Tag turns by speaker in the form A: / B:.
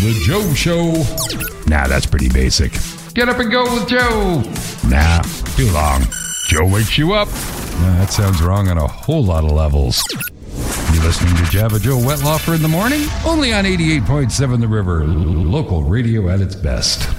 A: The Joe Show. Nah, that's pretty basic. Get up and go with Joe. Nah, too long. Joe wakes you up. Nah, that sounds wrong on a whole lot of levels. You listening to Java Joe Wettlaufer in the morning? Only on 88.7 The River, local radio at its best.